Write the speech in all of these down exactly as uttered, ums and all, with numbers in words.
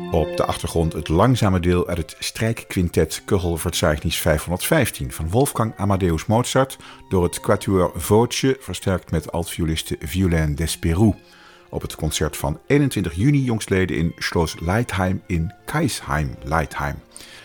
Op de achtergrond het langzame deel uit het strijkquintet Köchelverzeichnis vijfhonderdvijftien van Wolfgang Amadeus Mozart door het Quatuor Voce, versterkt met altvioliste Violain Desperoux, op het concert van eenentwintig juni jongstleden in Schloss Leitheim in Kaisheim, Leitheim.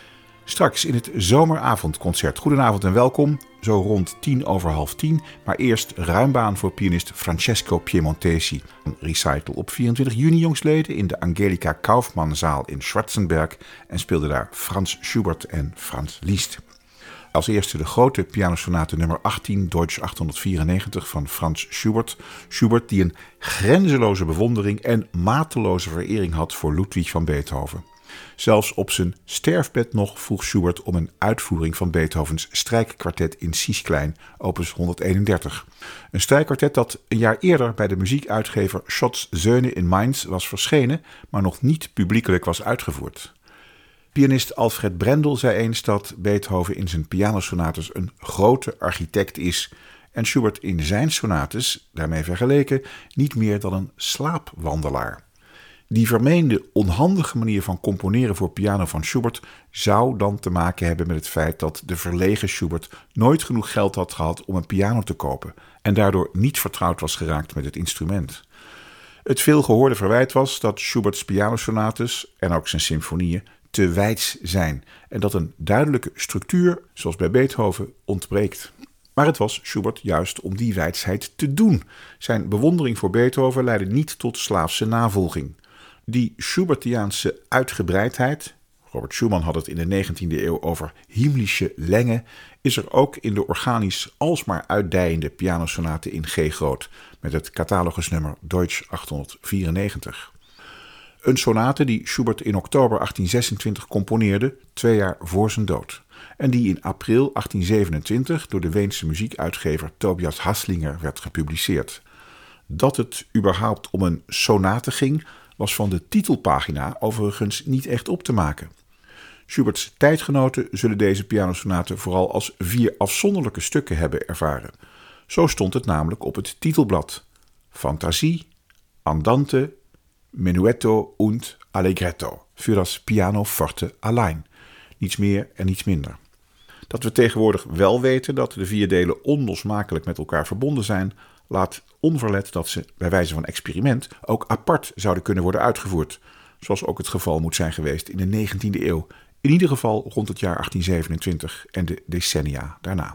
Straks in het zomeravondconcert. Goedenavond en welkom, zo rond tien over half tien, maar eerst ruimbaan voor pianist Francesco Piemontesi. Een recital op vierentwintig juni jongstleden in de Angelika Kaufmannzaal in Schwarzenberg en speelde daar Franz Schubert en Franz Liszt. Als eerste de grote pianosonate nummer achttien, Deutsch achthonderdvierennegentig van Franz Schubert. Schubert die een grenzeloze bewondering en mateloze verering had voor Ludwig van Beethoven. Zelfs op zijn sterfbed nog vroeg Schubert om een uitvoering van Beethovens strijkkwartet in Cis-klein, opus honderdeenendertig. Een strijkkwartet dat een jaar eerder bij de muziekuitgever Schotts Söhne in Mainz was verschenen, maar nog niet publiekelijk was uitgevoerd. Pianist Alfred Brendel zei eens dat Beethoven in zijn pianosonates een grote architect is en Schubert in zijn sonates, daarmee vergeleken, niet meer dan een slaapwandelaar. Die vermeende onhandige manier van componeren voor piano van Schubert zou dan te maken hebben met het feit dat de verlegen Schubert nooit genoeg geld had gehad om een piano te kopen en daardoor niet vertrouwd was geraakt met het instrument. Het veelgehoorde verwijt was dat Schuberts pianosonates en ook zijn symfonieën te weids zijn en dat een duidelijke structuur, zoals bij Beethoven, ontbreekt. Maar het was Schubert juist om die weidsheid te doen. Zijn bewondering voor Beethoven leidde niet tot slaafse navolging. Die Schubertiaanse uitgebreidheid, Robert Schumann had het in de negentiende eeuw over himmlische länge, is er ook in de organisch alsmaar uitdijende pianosonate in G groot, met het catalogusnummer Deutsch achthonderdvierennegentig. Een sonate die Schubert in oktober achttien zesentwintig componeerde, twee jaar voor zijn dood. En die in april achttien zevenentwintig door de Weense muziekuitgever Tobias Haslinger werd gepubliceerd. Dat het überhaupt om een sonate ging, was van de titelpagina overigens niet echt op te maken. Schuberts tijdgenoten zullen deze pianosonate vooral als vier afzonderlijke stukken hebben ervaren. Zo stond het namelijk op het titelblad. Fantasie, Andante, Menuetto und Allegretto für das Pianoforte allein. Niets meer en niets minder. Dat we tegenwoordig wel weten dat de vier delen onlosmakelijk met elkaar verbonden zijn, laat onverlet dat ze bij wijze van experiment ook apart zouden kunnen worden uitgevoerd, zoals ook het geval moet zijn geweest in de negentiende eeuw, in ieder geval rond het jaar achttien zevenentwintig en de decennia daarna.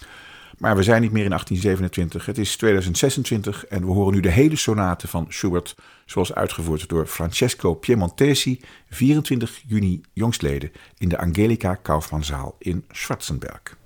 Maar we zijn niet meer in achttien zevenentwintig, het is tweeduizend zesentwintig en we horen nu de hele sonate van Schubert, zoals uitgevoerd door Francesco Piemontesi, vierentwintig juni jongstleden in de Angelika Kaufmannzaal in Schwarzenberg.